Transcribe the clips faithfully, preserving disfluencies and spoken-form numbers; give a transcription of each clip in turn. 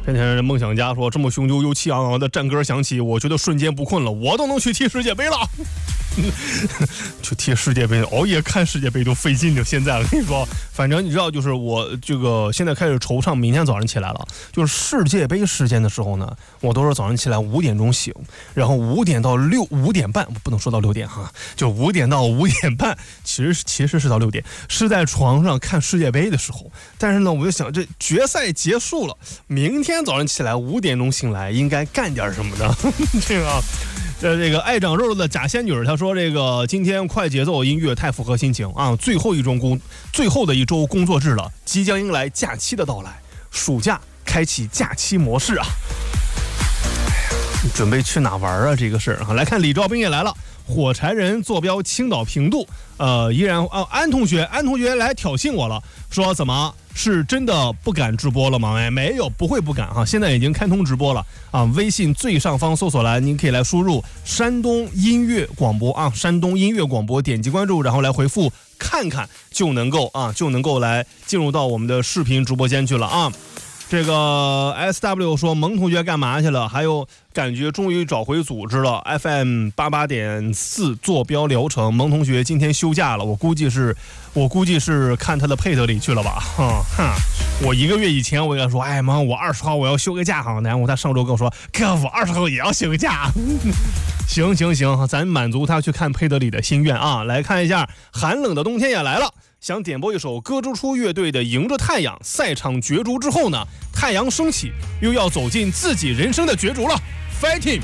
天天梦想家说这么雄赳又气昂昂的战歌响起，我觉得瞬间不困了，我都能去踢世界杯了。去踢世界杯，熬夜看世界杯都费劲的。现在我跟你说，反正你知道，就是我这个现在开始惆怅，明天早上起来了。就是世界杯时间的时候呢，我都是早上起来五点钟醒，然后五点到六五点半，不能说到六点哈，就五点到五点半，其实其实是到六点，是在床上看世界杯的时候。但是呢，我就想这决赛结束了，明天早上起来五点钟醒来，应该干点什么呢？这个。这这个爱长肉肉的假仙女，她说这个今天快节奏音乐太符合心情啊！最后一周工，最后的一周工作日了，即将迎来假期的到来，暑假开启假期模式啊！你准备去哪玩啊？这个事儿啊，来看李兆斌也来了。火柴人坐标青岛平度，呃，依然啊，安同学，安同学来挑衅我了，说怎么是真的不敢直播了吗？哎，没有，不会不敢哈，现在已经开通直播了啊！微信最上方搜索栏，您可以来输入山东音乐广播啊，山东音乐广播，点击关注，然后来回复看看，就能够啊，就能够来进入到我们的视频直播间去了啊。这个 S W 说蒙同学干嘛去了？还有感觉终于找回组织了。F M 八八点四坐标聊城，蒙同学今天休假了，我估计是，我估计是看他的佩德里去了吧？哈哈，我一个月以前我跟他说，哎妈，我二十号我要休个假哈，然后他上周跟我说，哥我二十号也要休个假。行行行，咱满足他去看佩德里的心愿啊！来看一下，寒冷的冬天也来了。想点播一首歌之初乐队的《迎着太阳》。赛场角逐之后呢，太阳升起，又要走进自己人生的角逐了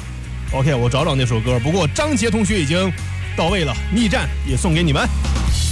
，fighting。OK， 我找找那首歌，不过张杰同学已经到位了，逆战也送给你们。